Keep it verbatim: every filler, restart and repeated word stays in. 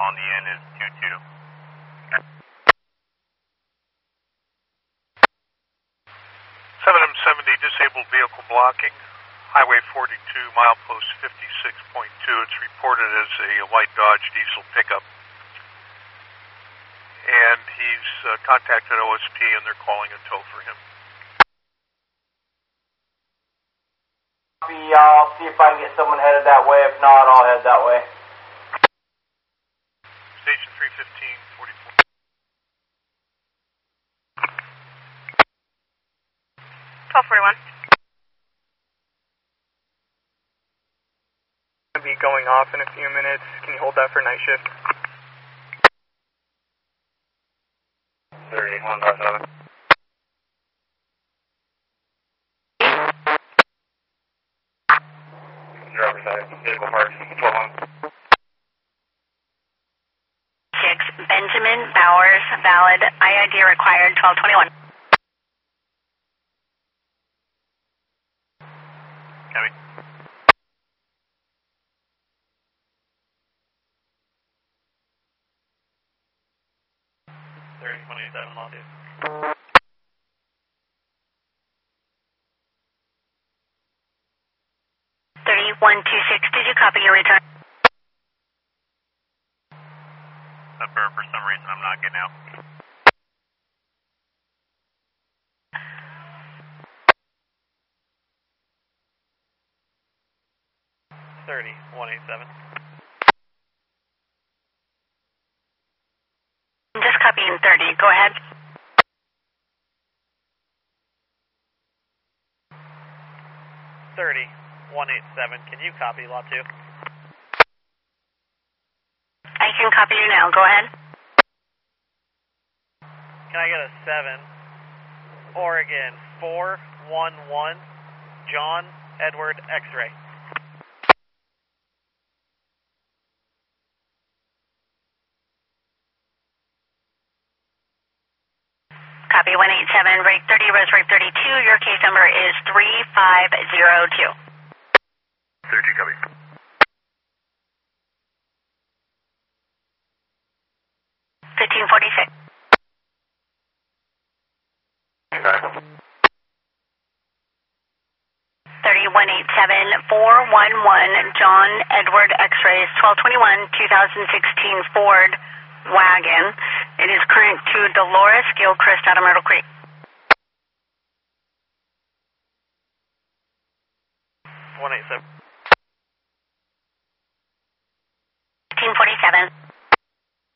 on the end is two two. seven M seventy, disabled vehicle blocking, Highway forty-two, milepost fifty-six point two. It's reported as a white Dodge diesel pickup. And he's uh, contacted O S P and they're calling a tow for him. I'll see if I can get someone headed that way. If not, I'll head that way. Station three fifteen, forty-four. twelve forty-one. Be going off in a few minutes. Can you hold that for night shift? thirty, one five seven. Driver's side, vehicle parks, twelve one. six, Benjamin Bowers, valid, I I D required, twelve twenty-one. Copy. thirty, twenty-seven, I'll do. thirty-one twenty-six, did you copy your return? Uh, for, for some reason, I'm not getting out. thirty, one eighty-seven. I'm just copying thirty, go ahead. thirty, one eighty-seven. Can you copy lot two? I can copy you now, go ahead. Can I get a seven? Oregon, four one one, John Edward X-ray. Copy one eighty-seven, break thirty, rose break thirty-two, your case number is three five zero two. thirty-two, copy. fifteen forty-six. Okay. thirty-one eighty-seven, four one one, John Edward X-rays, twelve twenty-one, twenty sixteen Ford wagon. It is current to Dolores Gilchrist out of Myrtle Creek. one eighty-seven.